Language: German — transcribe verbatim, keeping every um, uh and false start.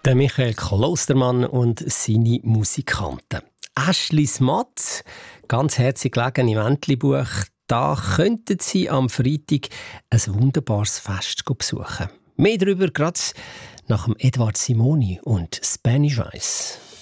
Der Michael Klostermann und seine Musikanten. Ashley's Mod, ganz herzlich gelegen im Entlebuch. Da könnten Sie am Freitag ein wunderbares Fest besuchen. Mehr darüber gerade nach dem Edward Simoni und Spanish Eyes.